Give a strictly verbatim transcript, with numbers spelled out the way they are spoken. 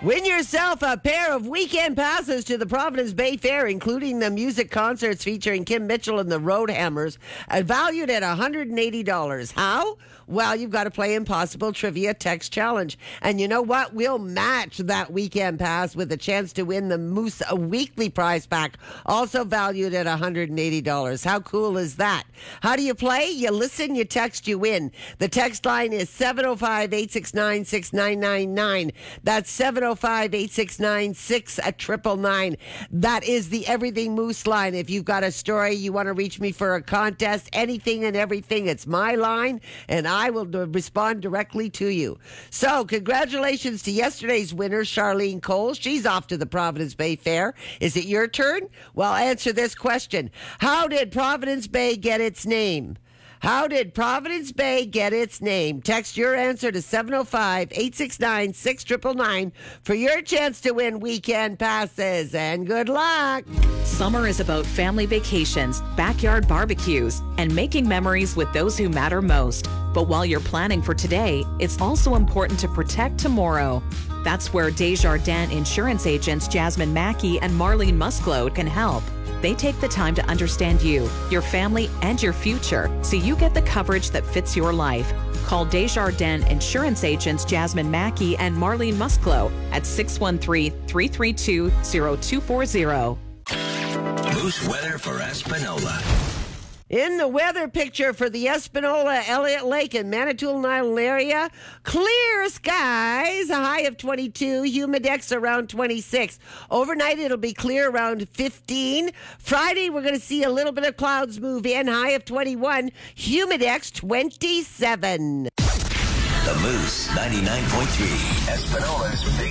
Win yourself a pair of weekend passes to the Providence Bay Fair, including the music concerts featuring Kim Mitchell and the Roadhammers, uh, valued at one hundred eighty dollars. How? Well, you've got to play Impossible Trivia Text Challenge. And you know what? We'll match that weekend pass with a chance to win the Moose Weekly Prize Pack, also valued at one hundred eighty dollars. How cool is that? How do you play? You listen, you text, you win. The text line is seven oh five, eight six nine, six nine nine nine. That's seven oh five, eight six nine, six nine nine. That is the Everything Moose line. If you've got a story, you want to reach me for a contest, anything and everything, it's my line, and I will respond directly to you. So, congratulations to yesterday's winner, Charlene Cole. She's off to the Providence Bay Fair. Is it your turn? Well, answer this question. How did Providence Bay get its name? How did Providence Bay get its name? Text your answer to seven oh five, eight six nine, six nine nine nine for your chance to win weekend passes. And good luck. Summer is about family vacations, backyard barbecues, and making memories with those who matter most. But while you're planning for today, it's also important to protect tomorrow. That's where Desjardins insurance agents Jasmine Mackey and Marlene Musclode can help. They take the time to understand you, your family, and your future so you get the coverage that fits your life. Call Desjardins insurance agents Jasmine Mackey and Marlene Musclo at six one three, three three two, zero two four zero. Moose weather for Espanola. In the weather picture for the Espanola, Elliott Lake, and Manitoulin Island area, clear skies, a high of twenty-two, humidex around twenty-six. Overnight, it'll be clear around fifteen. Friday, we're going to see a little bit of clouds move in, high of twenty-one, humidex twenty-seven. The Moose ninety-nine point three, Espanola's big